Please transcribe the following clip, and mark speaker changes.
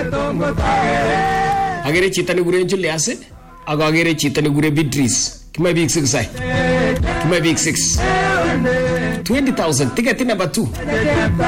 Speaker 1: Agere chito nekure Julius ak agere chito nekure Beatrice. Kima big 6 ai. Kima big 6. 20,000 ticket number 2.